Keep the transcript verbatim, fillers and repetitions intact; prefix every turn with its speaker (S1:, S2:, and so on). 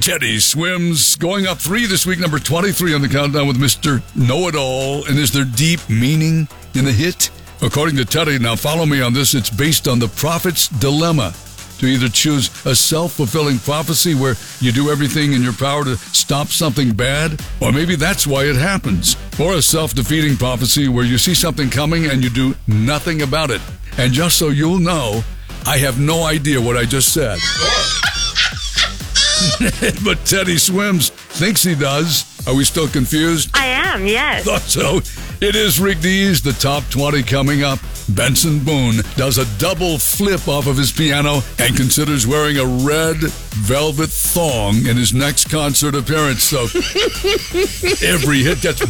S1: Teddy Swims going up three this week, number twenty-three on the countdown with Mister Know-It-All. And is there deep meaning in the hit? According to Teddy, now follow me on this, it's based on the prophet's dilemma. To either choose a self-fulfilling prophecy where you do everything in your power to stop something bad, or maybe that's why it happens, or a self-defeating prophecy where you see something coming and you do nothing about it. And just so you'll know, I have no idea what I just said. But Teddy Swims thinks he does. Are we still confused?
S2: I am, yes.
S1: Thought so. It is Rick Dees, the top twenty coming up. Benson Boone does a double flip off of his piano and considers wearing a red velvet thong in his next concert appearance. So every hit gets